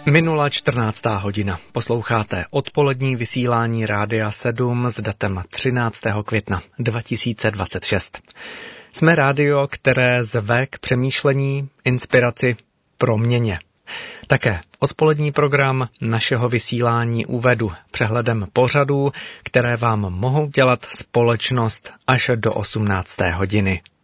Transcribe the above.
Minula 14. hodina. Posloucháte odpolední vysílání Rádia 7 s datem 13. května 2026. Jsme rádio, které zve k přemýšlení, inspiraci, proměně. Také odpolední program našeho vysílání uvedu přehledem pořadů, které vám mohou dělat společnost až do 18. hodiny.